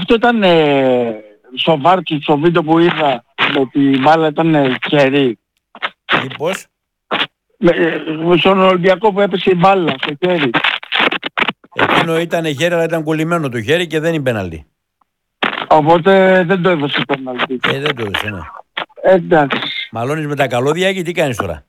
Αυτό ήταν στο Βάρκι, στο βίντεο που είδα, με τη μπάλα ήταν χέρι. Πώς? Στον Ολυμπιακό που έπεσε η μπάλα στο χέρι. Εκείνο ήταν χέρι, αλλά ήταν κολλημένο το χέρι και δεν είναι πέναλτι. Οπότε δεν το έδωσε πέναλτι. Δεν το έδωσε, ναι. Εντάξει. Μαλώνεις με τα καλώδια και τι κάνεις τώρα?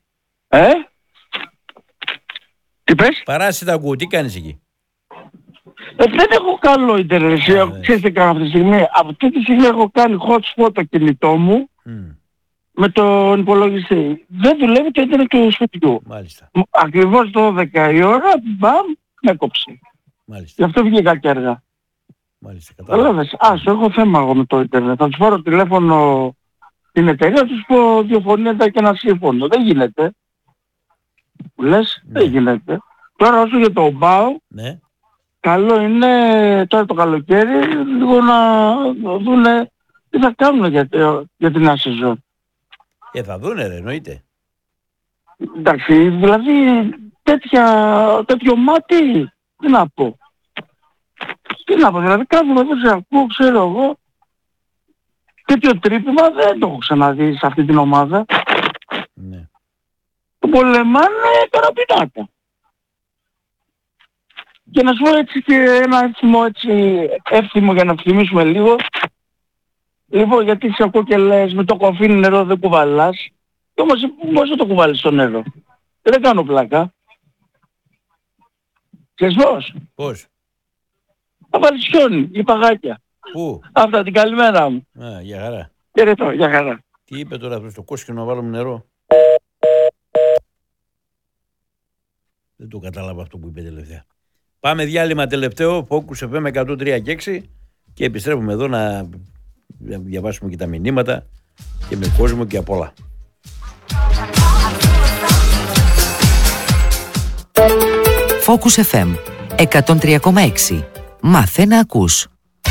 Τι πες? Παράσει τα ακούω, τι κάνεις εκεί? Δεν έχω καλό ίντερνετ. Ξέρεις τι κάνω αυτή τη στιγμή? Αυτή τη στιγμή έχω κάνει hotspot το κινητό μου με τον υπολογιστή. Δεν δουλεύει το ίντερνετ του σπιτιού. Μάλιστα. Ακριβώς το 12 η ώρα, μπαμ, με κόψε. Μάλιστα. Γι' αυτό βγήκα και έργα. Μάλιστα, κατάλαβα. Άσο, έχω θέμα εγώ με το ίντερνετ. Θα τους πάρω τηλέφωνο την εταιρεία, τους πω διαφωνείτε και ένα σύμφωνο. Δεν γίνεται. Που λες, δεν γίνεται. Τώρα όσο για το ΜΠΑΟ, Ναι. καλό είναι τώρα το καλοκαίρι λίγο να δούνε τι θα κάνουν για την νέα σεζόν. Θα δούνε ρε, εννοείται. Εντάξει, δηλαδή τέτοιο μάτι, τι να πω. Δηλαδή κάθομαι εδώ σε ακούω, ξέρω εγώ, τέτοιο τρύπημα δεν το έχω ξαναδεί σε αυτή την ομάδα. Ναι. Το πολεμάνε καραπινάτα. Και να σου πω έτσι και ένα εύθυμο για να θυμίσουμε λίγο. Λοιπόν, γιατί σε ακούω και λες με το κοφίνι νερό δεν κουβαλάς. Και όμως πώς θα το κουβάλεις στο νερό? Δεν κάνω πλάκα. Ξέρεις πώς? Πώς? Θα βάλεις χιόνι ή παγάκια. Πού? Αυτά, την καλημέρα μου. Για χαρά. Χαιρετώ, για χαρά. Τι είπε τώρα αυτό στο κόσκινο να βάλουμε νερό? Δεν το κατάλαβα αυτό που είπε τελευταία. Πάμε διάλειμμα τελευταίο, Focus FM 103 και 6 και επιστρέφουμε εδώ να διαβάσουμε και τα μηνύματα και με κόσμο και απ' όλα. Focus FM 103,6. Μάθε να ακούς.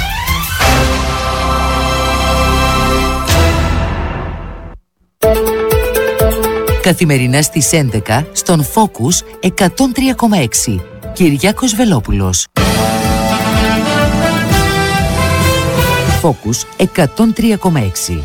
Καθημερινά στις 11 στον Focus 103,6. Κυριάκος Βελόπουλος. Focus 103,6.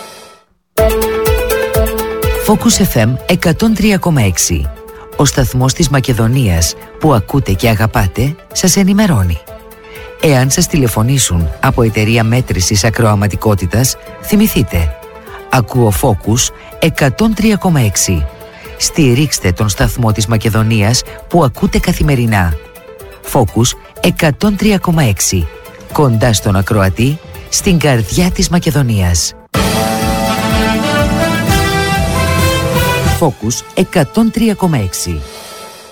Focus FM 103,6. Ο σταθμός της Μακεδονίας που ακούτε και αγαπάτε σας ενημερώνει. Εάν σας τηλεφωνήσουν από εταιρεία μέτρησης ακροαματικότητας, θυμηθείτε. Ακούω Focus 103,6. Στηρίξτε τον σταθμό της Μακεδονίας που ακούτε καθημερινά. Focus 103,6. Κοντά στον ακροατή, στην καρδιά της Μακεδονίας. Focus 103,6.